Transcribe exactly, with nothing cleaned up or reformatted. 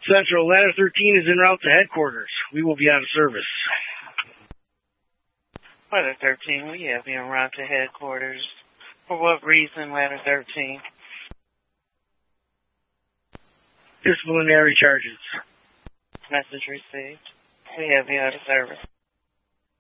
Central, ladder thirteen is en route to headquarters. We will be out of service. Ladder thirteen, we have you en route to headquarters. For what reason, Ladder thirteen? Disciplinary charges. Message received. We have you out of service.